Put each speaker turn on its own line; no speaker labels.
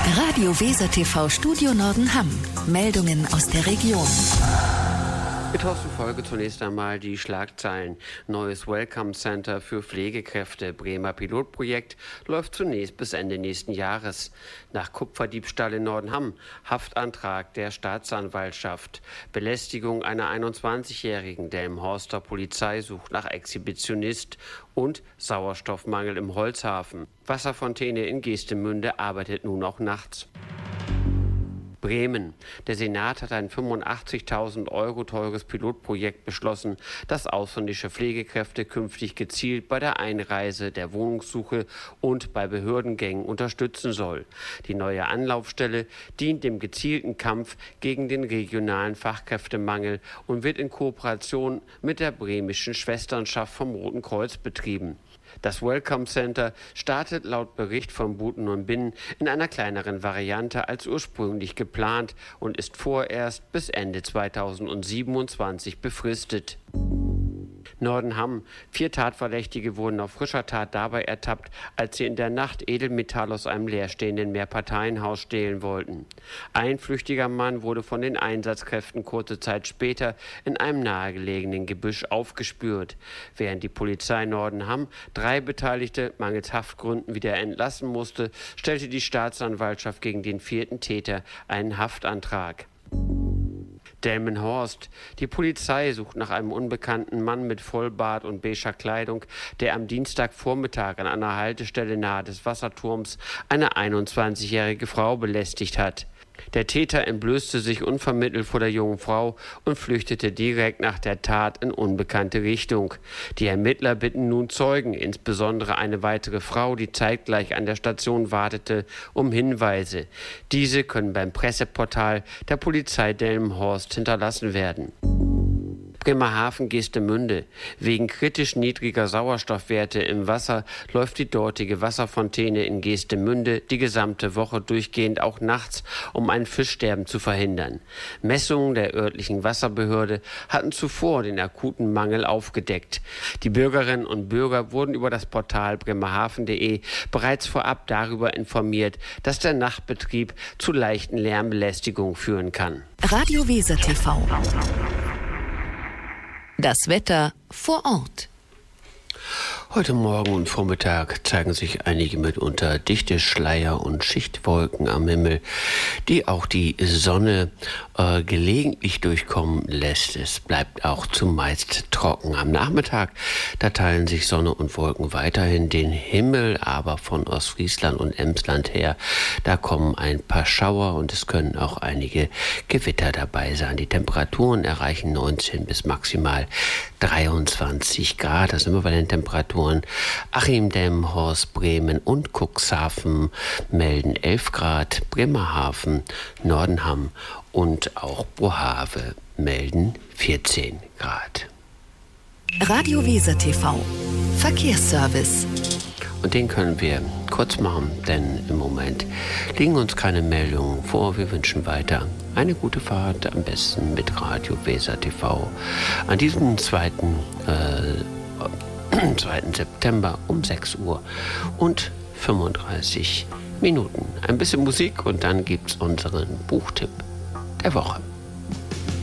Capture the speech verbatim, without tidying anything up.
Radio Weser T V Studio Nordenham. Meldungen aus der Region.
Mit Thorsten Folge zunächst einmal die Schlagzeilen. Neues Welcome Center für Pflegekräfte. Bremer Pilotprojekt läuft zunächst bis Ende nächsten Jahres. Nach Kupferdiebstahl in Nordenham. Haftantrag der Staatsanwaltschaft. Belästigung einer einundzwanzigjährigen. Delmenhorster Polizei sucht nach Exhibitionist. Und Sauerstoffmangel im Holzhafen. Wasserfontäne in Geestemünde arbeitet nun auch nachts. Bremen. Der Senat hat ein fünfundachtzigtausend Euro teures Pilotprojekt beschlossen, das ausländische Pflegekräfte künftig gezielt bei der Einreise, der Wohnungssuche und bei Behördengängen unterstützen soll. Die neue Anlaufstelle dient dem gezielten Kampf gegen den regionalen Fachkräftemangel und wird in Kooperation mit der bremischen Schwesternschaft vom Roten Kreuz betrieben. Das Welcome Center startet laut Bericht von Buten und Binnen in einer kleineren Variante als ursprünglich geplant und ist vorerst bis Ende zweitausendsiebenundzwanzig befristet. Nordenham. Vier Tatverdächtige wurden auf frischer Tat dabei ertappt, als sie in der Nacht Edelmetall aus einem leerstehenden Mehrparteienhaus stehlen wollten. Ein flüchtiger Mann wurde von den Einsatzkräften kurze Zeit später in einem nahegelegenen Gebüsch aufgespürt. Während die Polizei Nordenham drei Beteiligte mangels Haftgründen wieder entlassen musste, stellte die Staatsanwaltschaft gegen den vierten Täter einen Haftantrag. Delmenhorst. Die Polizei sucht nach einem unbekannten Mann mit Vollbart und beiger Kleidung, der am Dienstagvormittag an einer Haltestelle nahe des Wasserturms eine einundzwanzigjährige Frau belästigt hat. Der Täter entblößte sich unvermittelt vor der jungen Frau und flüchtete direkt nach der Tat in unbekannte Richtung. Die Ermittler bitten nun Zeugen, insbesondere eine weitere Frau, die zeitgleich an der Station wartete, um Hinweise. Diese können beim Presseportal der Polizei Delmenhorst hinterlassen werden. Bremerhaven Geestemünde. Wegen kritisch niedriger Sauerstoffwerte im Wasser läuft die dortige Wasserfontäne in Geestemünde die gesamte Woche durchgehend auch nachts, um ein Fischsterben zu verhindern. Messungen der örtlichen Wasserbehörde hatten zuvor den akuten Mangel aufgedeckt. Die Bürgerinnen und Bürger wurden über das Portal bremerhaven punkt de bereits vorab darüber informiert, dass der Nachtbetrieb zu leichten Lärmbelästigungen führen kann.
Radio Weser T V. Das Wetter vor Ort.
Heute Morgen und Vormittag zeigen sich einige mitunter dichte Schleier und Schichtwolken am Himmel, die auch die Sonne äh, gelegentlich durchkommen lässt. Es bleibt auch zumeist trocken. Am Nachmittag, da teilen sich Sonne und Wolken weiterhin den Himmel, aber von Ostfriesland und Emsland her, da kommen ein paar Schauer und es können auch einige Gewitter dabei sein. Die Temperaturen erreichen neunzehn bis maximal dreiundzwanzig Grad. Da sind wir bei den Temperaturen. Achim, Delmenhorst, Bremen und Cuxhaven melden elf Grad, Bremerhaven, Nordenham und auch Bohave melden vierzehn Grad.
Radio Weser T V. Verkehrsservice.
Und den können wir kurz machen, denn im Moment liegen uns keine Meldungen vor. Wir wünschen weiter eine gute Fahrt, am besten mit Radio Weser T V. An diesem zweiten Äh, zweiten September um sechs Uhr und fünfunddreißig Minuten. Ein bisschen Musik und dann gibt's unseren Buchtipp der Woche.